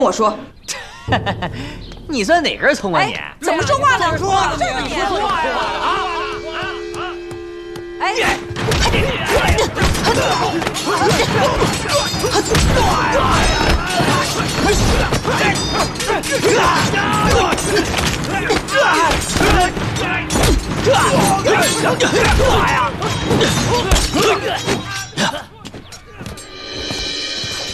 我说， 你算哪根葱啊你？ 怎么说话呢？ 说这么你说话呀！哎，